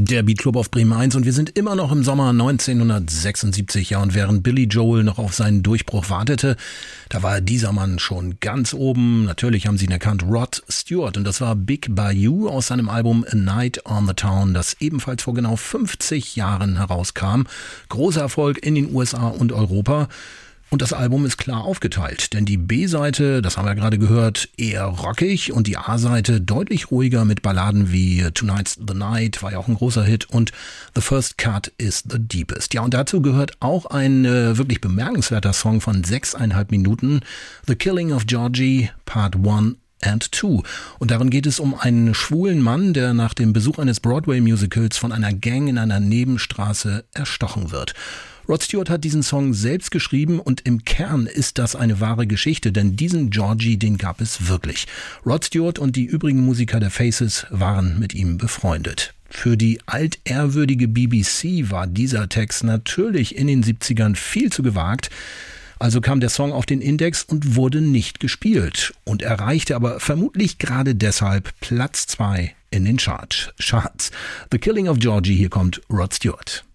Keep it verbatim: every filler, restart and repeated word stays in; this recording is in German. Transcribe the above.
Der Beatclub auf Bremen eins und wir sind immer noch im Sommer neunzehnhundertsechsundsiebzig, ja, und während Billy Joel noch auf seinen Durchbruch wartete, da war dieser Mann schon ganz oben. Natürlich haben sie ihn erkannt, Rod Stewart, und das war Big Bayou aus seinem Album A Night on the Town, das ebenfalls vor genau fünfzig Jahren herauskam. Großer Erfolg in den U S A und Europa. Und das Album ist klar aufgeteilt, denn die B-Seite, das haben wir gerade gehört, eher rockig und die A-Seite deutlich ruhiger mit Balladen wie Tonight's the Night, war ja auch ein großer Hit, und The First Cut is the Deepest. Ja, und dazu gehört auch ein äh, wirklich bemerkenswerter Song von sechseinhalb Minuten, The Killing of Georgie, Part eins and zwei. Und darin geht es um einen schwulen Mann, der nach dem Besuch eines Broadway-Musicals von einer Gang in einer Nebenstraße erstochen wird. Rod Stewart hat diesen Song selbst geschrieben und im Kern ist das eine wahre Geschichte, denn diesen Georgie, den gab es wirklich. Rod Stewart und die übrigen Musiker der Faces waren mit ihm befreundet. Für die altehrwürdige B B C war dieser Text natürlich in den siebzigern viel zu gewagt. Also kam der Song auf den Index und wurde nicht gespielt und erreichte aber vermutlich gerade deshalb Platz zwei in den Charts. Charts. The Killing of Georgie, hier kommt Rod Stewart.